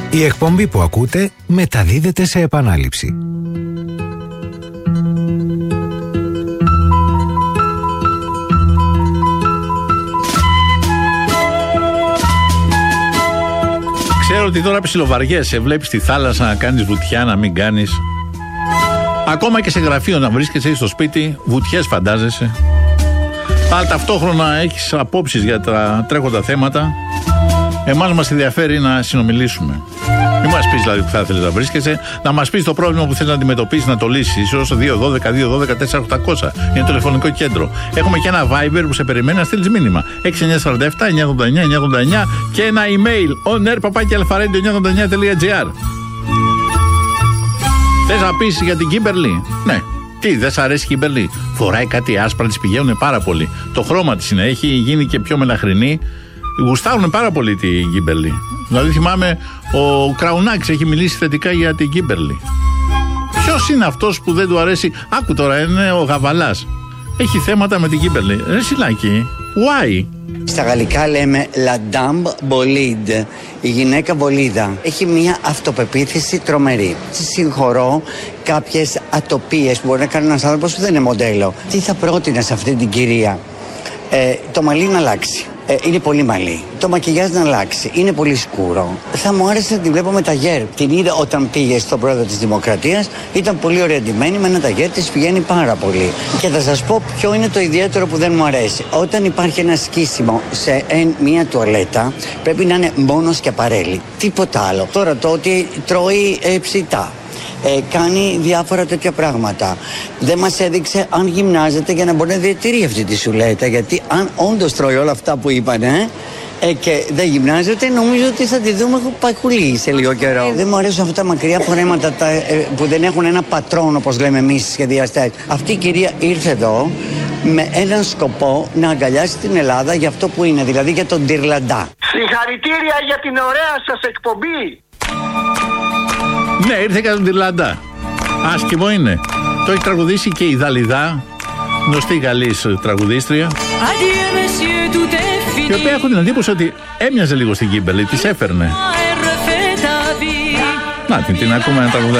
Η εκπομπή που ακούτε μεταδίδεται σε επανάληψη. Ξέρω ότι τώρα ψιλοβαριέσαι, βλέπεις τη θάλασσα να κάνεις βουτιά, να μην κάνεις. Ακόμα και σε γραφείο να βρίσκεσαι ή στο σπίτι, βουτιές φαντάζεσαι. Αλλά ταυτόχρονα έχεις απόψεις για τα τρέχοντα θέματα. Εμάς μας ενδιαφέρει να συνομιλήσουμε. Μην μας πεις δηλαδή που θα ήθελες να βρίσκεσαι, να μας πεις το πρόβλημα που θέλεις να αντιμετωπίσεις, να το λύσεις. Ίσως 212-212-4800 είναι το τηλεφωνικό κέντρο. Έχουμε και ένα Viber που σε περιμένει να στείλεις μήνυμα. 6947-989-989 και ένα email onair@alpharadio989.gr. Θες να πεις για την Κίμπερλι? Ναι. Τι, δεν σ' αρέσει η Κίμπερλι? Φοράει κάτι άσπρα, της πηγαίνουν πάρα πολύ. Το χρώμα της είναι, έχει γίνει και πιο μελαχρινή. Γουστάρουν πάρα πολύ την Κίμπερλι. Δηλαδή θυμάμαι ο Κραουνάκης έχει μιλήσει θετικά για την Κίμπερλι. Ποιος είναι αυτός που δεν του αρέσει? Άκου τώρα, είναι ο Γαβαλάς. Έχει θέματα με την Κίμπερλι. Ρε Σιλάκη, why? Στα γαλλικά λέμε la dame bolide, η γυναίκα βολίδα. Έχει μια αυτοπεποίθηση τρομερή. Συγχωρώ κάποιες ατοπίες που μπορεί να κάνει ένας άνθρωπος που δεν είναι μοντέλο. Τι θα πρότεινα σε αυτή την κυρία? Το μαλλί να αλλάξει. Είναι πολύ μαλλί. Το μακιγιάζ να αλλάξει. Είναι πολύ σκούρο. Θα μου άρεσε να την βλέπω με ταγέρ. Την είδα όταν πήγε στον πρόεδρο της Δημοκρατίας. Ήταν πολύ ωραία ντυμένη, με ένα ταγέρ της πηγαίνει πάρα πολύ. Και θα σας πω ποιο είναι το ιδιαίτερο που δεν μου αρέσει. Όταν υπάρχει ένα σκίσιμο σε μια τουαλέτα, πρέπει να είναι μόνο σκιαπαρέλι. Τίποτα άλλο. Τώρα το ότι τρώει ψητά. Κάνει διάφορα τέτοια πράγματα. Δεν μας έδειξε αν γυμνάζεται για να μπορεί να διατηρεί αυτή τη σουλέτα. Γιατί αν όντως τρώει όλα αυτά που είπανε και δεν γυμνάζεται, νομίζω ότι θα τη δούμε παχουλή σε λίγο καιρό. Δεν μου αρέσουν αυτά τα μακριά φορέματα που δεν έχουν ένα πατρόν, όπως λέμε εμείς οι σχεδιαστές. Αυτή η κυρία ήρθε εδώ με έναν σκοπό να αγκαλιάσει την Ελλάδα για αυτό που είναι, δηλαδή για τον Τιρλαντά. Συγχαρητήρια για την ωραία σας εκπομπή. Ναι, ήρθε κατά τον Τιρλαντά. Άσχημο είναι. Το έχει τραγουδήσει και η Δαλιδά, γνωστή Γαλλής τραγουδίστρια, η οποία έχω την εντύπωση ότι έμοιαζε λίγο στην Κίμπερλι, της έφερνε. Να την ακούμε να τραγουδάει.